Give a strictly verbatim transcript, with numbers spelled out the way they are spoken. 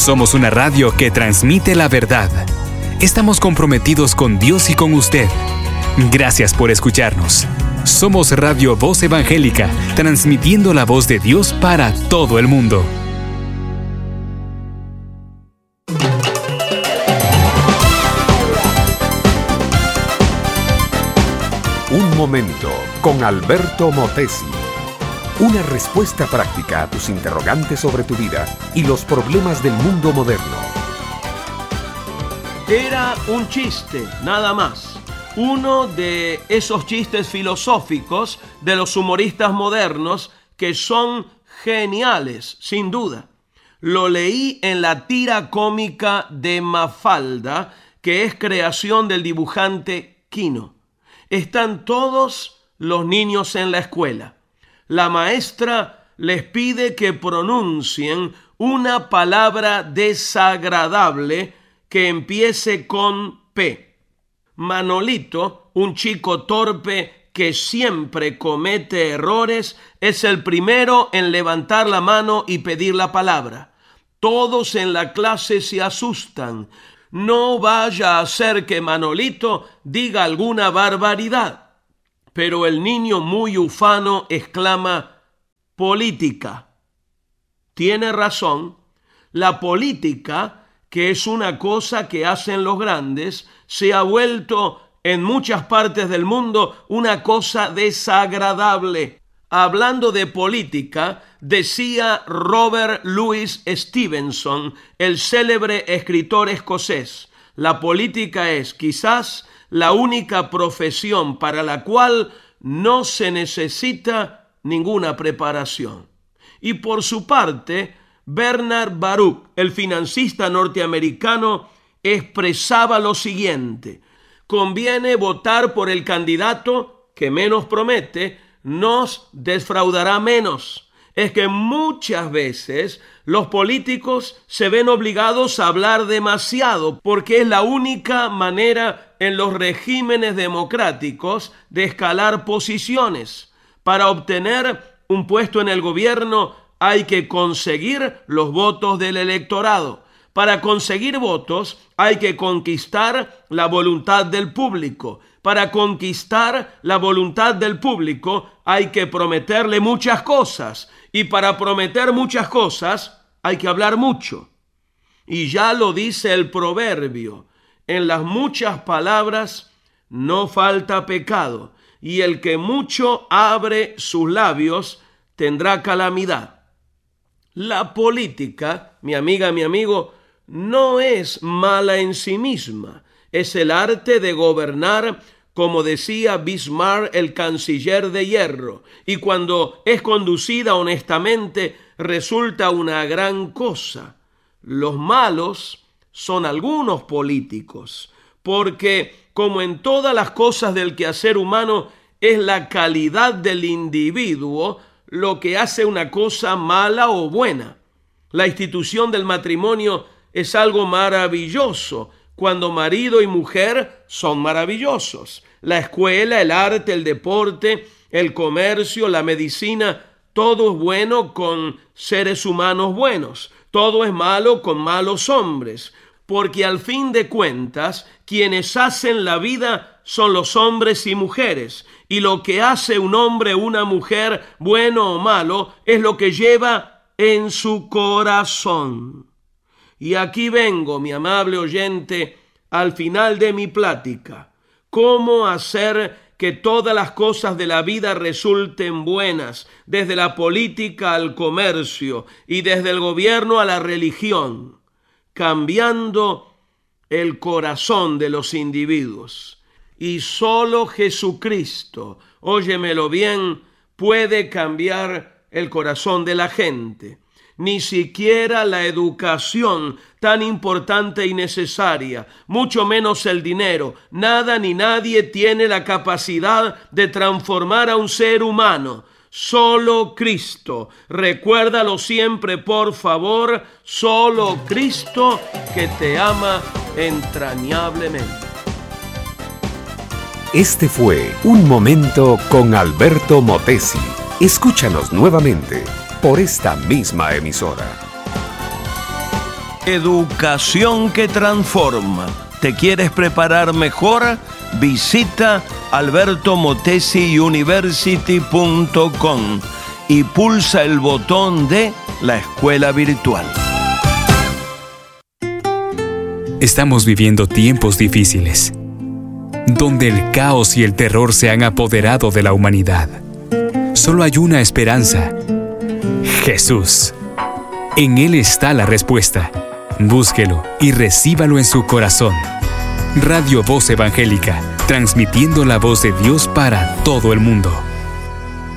Somos una radio que transmite la verdad. Estamos comprometidos con Dios y con usted. Gracias por escucharnos. Somos Radio Voz Evangélica, transmitiendo la voz de Dios para todo el mundo. Un momento con Alberto Motesi. Una respuesta práctica a tus interrogantes sobre tu vida y los problemas del mundo moderno. Era un chiste, nada más. Uno de esos chistes filosóficos de los humoristas modernos que son geniales, sin duda. Lo leí en la tira cómica de Mafalda, que es creación del dibujante Quino. Están todos los niños en la escuela. La maestra les pide que pronuncien una palabra desagradable que empiece con P. Manolito, un chico torpe que siempre comete errores, es el primero en levantar la mano y pedir la palabra. Todos en la clase se asustan. No vaya a ser que Manolito diga alguna barbaridad. Pero el niño muy ufano exclama: política. Tiene razón. La política, que es una cosa que hacen los grandes, se ha vuelto en muchas partes del mundo una cosa desagradable. Hablando de política, decía Robert Louis Stevenson, el célebre escritor escocés: la política es quizás la única profesión para la cual no se necesita ninguna preparación. Y por su parte, Bernard Baruch, el financista norteamericano, expresaba lo siguiente: conviene votar por el candidato que menos promete, nos defraudará menos. Es que muchas veces los políticos se ven obligados a hablar demasiado porque es la única manera en los regímenes democráticos de escalar posiciones. Para obtener un puesto en el gobierno hay que conseguir los votos del electorado. Para conseguir votos hay que conquistar la voluntad del público. Para conquistar la voluntad del público hay que prometerle muchas cosas. Y para prometer muchas cosas hay que hablar mucho. Y ya lo dice el proverbio: en las muchas palabras no falta pecado, y el que mucho abre sus labios tendrá calamidad. La política, mi amiga, mi amigo, no es mala en sí misma. Es el arte de gobernar, como decía Bismarck, el canciller de hierro. Y cuando es conducida honestamente, resulta una gran cosa. Los malos son algunos políticos, porque como en todas las cosas del quehacer humano, es la calidad del individuo lo que hace una cosa mala o buena. La institución del matrimonio es algo maravilloso cuando marido y mujer son maravillosos. La escuela, el arte, el deporte, el comercio, la medicina, todo es bueno con seres humanos buenos. Todo es malo con malos hombres. Porque al fin de cuentas, quienes hacen la vida son los hombres y mujeres. Y lo que hace un hombre o una mujer, bueno o malo, es lo que lleva en su corazón. Y aquí vengo, mi amable oyente, al final de mi plática. ¿Cómo hacer que todas las cosas de la vida resulten buenas, desde la política al comercio y desde el gobierno a la religión? Cambiando el corazón de los individuos. Y solo Jesucristo, óyemelo bien, puede cambiar el corazón de la gente. Ni siquiera la educación tan importante y necesaria, mucho menos el dinero, nada ni nadie tiene la capacidad de transformar a un ser humano. Solo Cristo. Recuérdalo siempre, por favor. Solo Cristo, que te ama entrañablemente. Este fue Un Momento con Alberto Motesi. Escúchanos nuevamente por esta misma emisora. Educación que transforma. ¿Te quieres preparar mejor? Visita alberto motesi university punto com y pulsa el botón de la escuela virtual. Estamos viviendo tiempos difíciles, donde el caos y el terror se han apoderado de la humanidad. Solo hay una esperanza: Jesús. En Él está la respuesta. Búsquelo y recíbalo en su corazón. Radio Voz Evangélica, transmitiendo la voz de Dios para todo el mundo.